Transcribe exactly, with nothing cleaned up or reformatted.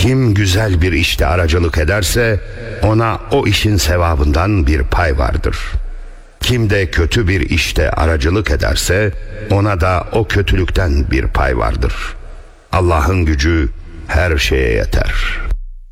Kim güzel bir işte aracılık ederse ona o işin sevabından bir pay vardır. Kim de kötü bir işte aracılık ederse ona da o kötülükten bir pay vardır. Allah'ın gücü her şeye yeter.